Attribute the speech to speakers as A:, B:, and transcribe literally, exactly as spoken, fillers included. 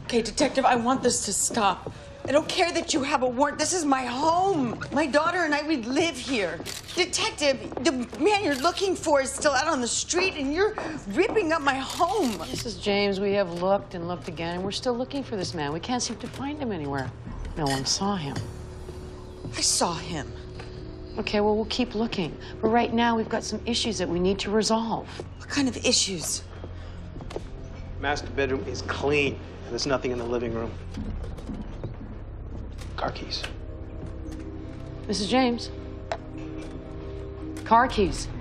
A: Okay, Detective, I want this to stop. I don't care that you have a warrant. This is my home. My daughter and I, we live here. Detective, the man you're looking for is still out on the street, and you're ripping up my home.
B: Missus James, we have looked and looked again, and we're still looking for this man. We can't seem to find him anywhere. No one saw him.
A: I saw him.
B: Okay, well, we'll keep looking. But right now, we've got some issues that we need to resolve.
A: What kind of issues?
C: Master bedroom is clean, and there's nothing in the living room. Car keys.
B: Missus James? Car keys.